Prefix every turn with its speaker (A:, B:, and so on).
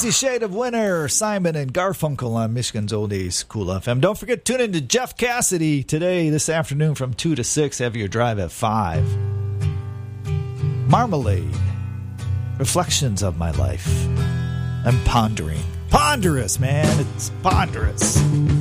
A: Easy Shade of Winter, Simon and Garfunkel on Michigan's Oldies Cool FM. Don't forget, tune in to Jeff Cassidy today, this afternoon from 2 to 6. Have your drive at 5. Marmalade, Reflections of My Life. I'm pondering. Ponderous, man. It's ponderous.